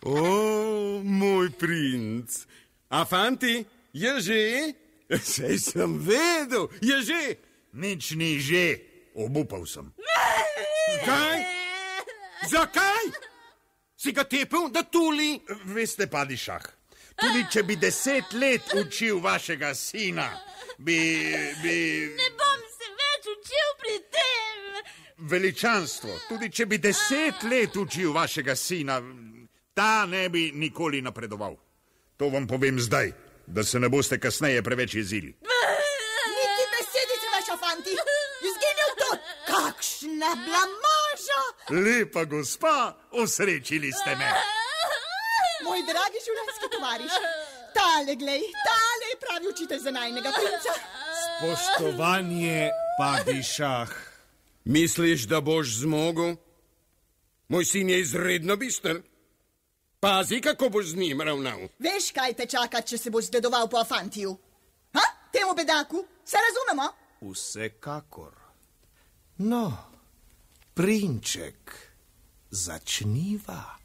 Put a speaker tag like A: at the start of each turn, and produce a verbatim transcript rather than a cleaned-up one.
A: O, moj princ. A fanti, je že? Sej sem vedel, je že.
B: Nič ni že, obupal sem.
A: Kaj? Zakaj? Si ga tepel, da tuli?
B: Veste, padišah, tudi če bi deset let učil vašega sina, bi... bi...
C: Ne bom se več učil pri tem.
B: Veličanstvo, tudi če bi deset let učil vašega sina, ta ne bi nikoli napredoval. To vam povem zdaj, da se ne boste kasneje preveč jezili.
D: Niti besedice vaša, fanti. Izginil to. Kakšna blamaža.
B: Lepa gospa, osrečili ste me.
D: Moj dragi življenjski tovariš, tale glej, tale je pravi učitelj za najnega princa.
E: Spoštovanje, padišah.
A: Misliš, da boš zmogel? Moj sin je izredno bister. Pazi, kako boš z njim ravnal.
D: Veš, kaj te čaka, če se boš zdedoval po Afantiju? Ha? Temu bedaku? Se razumemo?
E: Vsekakor. No, prinček, začniva.